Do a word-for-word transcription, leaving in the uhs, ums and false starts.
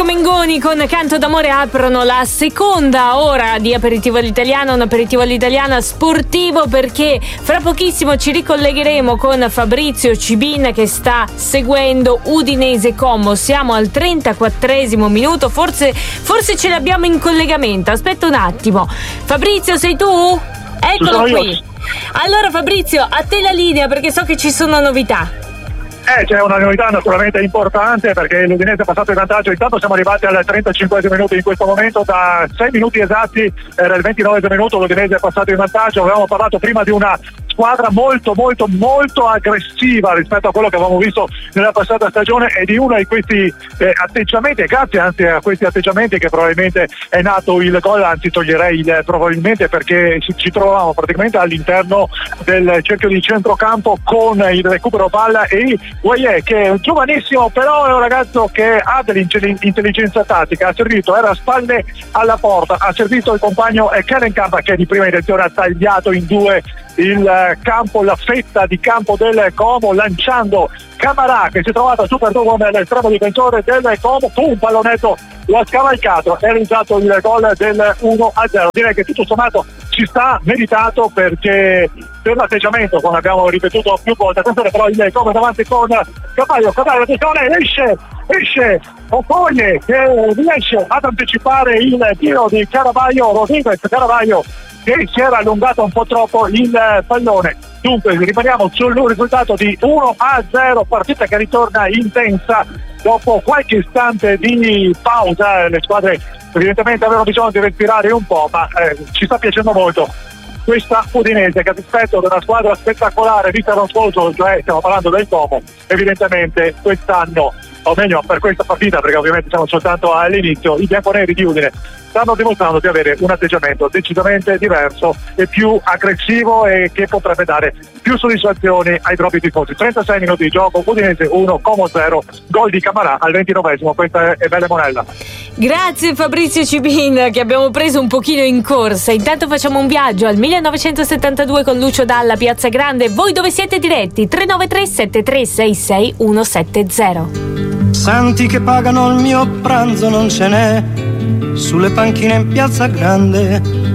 Mengoni con Canto d'amore aprono la seconda ora di Aperitivo all'Italiana, un aperitivo all'italiana sportivo, perché fra pochissimo ci ricollegheremo con Fabrizio Cibin che sta seguendo Udinese Como. Siamo al trentaquattresimo minuto, forse, forse ce l'abbiamo in collegamento. Aspetta un attimo. Fabrizio, sei tu? Eccolo qui. Allora Fabrizio, a te la linea, perché so che ci sono novità. Eh, c'è una novità naturalmente importante, perché l'Udinese è passato in vantaggio. Intanto siamo arrivati al trentacinquesimo minuto in questo momento, da sei minuti esatti era il ventinovesimo minuto, l'Udinese è passato in vantaggio. Avevamo parlato prima di una squadra molto molto molto aggressiva rispetto a quello che avevamo visto nella passata stagione, e di uno di questi eh, atteggiamenti, e grazie anzi a questi atteggiamenti che probabilmente è nato il gol, anzi toglierei il probabilmente, perché ci, ci trovavamo praticamente all'interno del cerchio di centrocampo con il recupero palla e Guaye, che è un giovanissimo, però è un ragazzo che ha dell'intelligenza tattica, ha servito, era a spalle alla porta, ha servito il compagno Kellen Campa, che di prima intenzione ha tagliato in due il campo, la fetta di campo del Como, lanciando Camarà, che si è trovato super come l'estremo difensore del Como, con un pallonetto lo ha scavalcato e ha realizzato il gol del uno a zero. Direi che tutto sommato ci sta, meritato, perché per l'atteggiamento, come abbiamo ripetuto più volte, attenzione però il Como davanti con Capaio, Capaio attenzione, esce esce Okoye, che riesce ad anticipare il tiro di Caravaggio, Rodriguez Caravaggio, che si era allungato un po' troppo il pallone. Dunque rimaniamo sul risultato di uno a zero, partita che ritorna intensa dopo qualche istante di pausa. Le squadre evidentemente avevano bisogno di respirare un po', ma eh, ci sta piacendo molto questa Udinese, che rispetto ad una squadra spettacolare vista l'anno scorso, cioè stiamo parlando del Como, evidentemente quest'anno, o meglio per questa partita, perché ovviamente siamo soltanto all'inizio, i bianconeri di Udine stanno dimostrando di avere un atteggiamento decisamente diverso e più aggressivo, e che potrebbe dare più soddisfazioni ai propri tifosi. trentasei minuti di gioco, Udinese uno, Como zero, gol di Camarà al ventinovesimo. Questa è Belle Monella. Grazie Fabrizio Cibin, che abbiamo preso un pochino in corsa. Intanto facciamo un viaggio al millenovecentosettantadue con Lucio Dalla, Piazza Grande. Voi dove siete diretti? tre nove tre sette tre sei sei uno sette zero. Santi che pagano il mio pranzo non ce n'è sulle panchine in Piazza Grande.